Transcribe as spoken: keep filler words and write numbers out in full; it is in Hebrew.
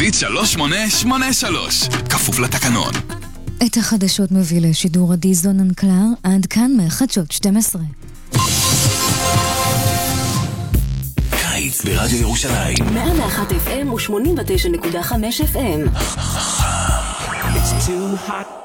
כוכבית שלוש שמונה שמונה שלוש. כפוף לתקנון. את החדשות מביא לשידור עדי זוננקלר, עד כאן מחדשות שתים עשרה. קיץ ברדיו ירושלים מאה ואחת אף אם ו-שמונים ותשע נקודה חמש אף אם. It's too hot